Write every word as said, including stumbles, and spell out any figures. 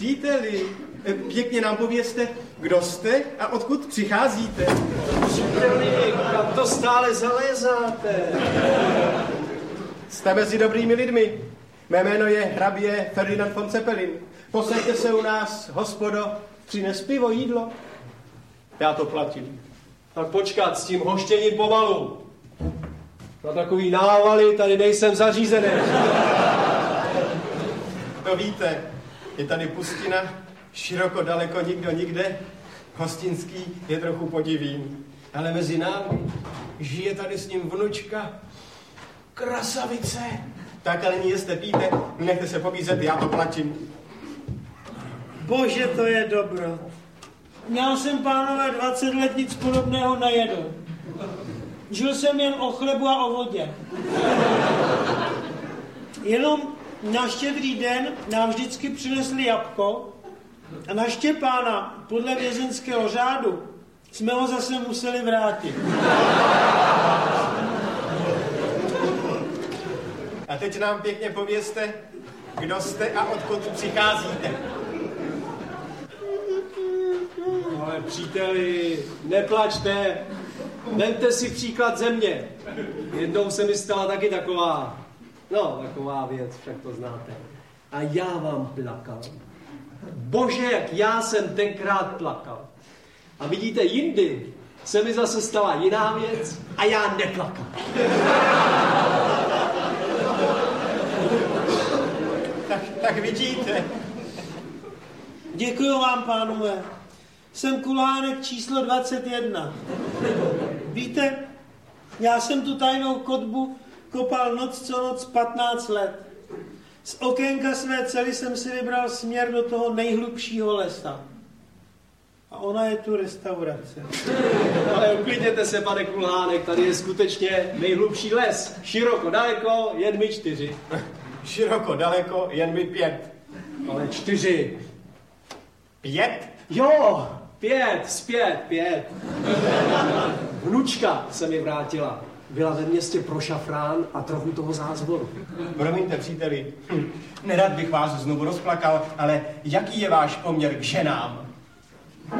Příteli, pěkně nám povězte, kdo jste a odkud přicházíte. Příteli, kam to stále zalézáte? Jste mezi dobrými lidmi. Mé jméno je hrabě Ferdinand von Zeppelin. Posaďte se u nás, hospodo, přines pivo, jídlo. Já to platím. Tak počkat, s tím hoštěním pomalu. Na takový návaly tady nejsem zařízený. To víte, je tady pustina, široko, daleko, nikdo, nikde. Hostinský je trochu podivín. Ale mezi námi žije tady s ním vnučka, krasavice. Tak ale ní jste, píte, nechte se pobízet, já to platím. Bože, to je dobro. Měl jsem, pánové, dvacet let nic podobného nejedl. Žil jsem jen o chlebu a o vodě. Jenom na Štědrý den nám vždycky přinesli jabko a na Štěpána podle vězenského řádu jsme ho zase museli vrátit. A teď nám pěkně povězte, kdo jste a odkud přicházíte. Ale příteli, neplačte, vemte si příklad ze mě. Jednou se mi stala taky taková, no taková věc, však to znáte. A já vám plakal. Bože, jak já jsem tenkrát plakal. A vidíte, jindy se mi zase stala jiná věc a já neplakal. Tak, tak vidíte. Děkuji vám, pánové. Jsem Kulhánek číslo dvacet jedna. Víte, já jsem tu tajnou kotbu kopal noc co noc patnáct let. Z okénka své cely jsem si vybral směr do toho nejhlubšího lesa. A ona je tu restaurace. Ale uklidněte se, pane Kulhánek, tady je skutečně nejhlubší les. Široko, daleko, jen my čtyři. Široko, daleko, jen my pět. Ale čtyři. Pět? Jo, pět, zpět, pět. Vnučka se mi vrátila. Byla ve městě pro šafrán a trochu toho zázvoru. Promiňte, příteli, hm. nerad bych vás znovu rozplakal, ale jaký je váš poměr k ženám?